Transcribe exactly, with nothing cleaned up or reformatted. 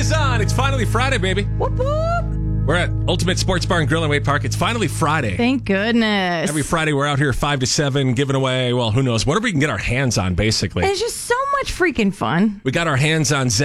is on. It's finally Friday, baby. Whoop, whoop. We're at Ultimate Sports Bar and Grill in Wade Park. It's finally Friday. Thank goodness. Every Friday, we're out here five to seven giving away, well, who knows, whatever we can get our hands on, basically. It's just so much freaking fun. We got our hands on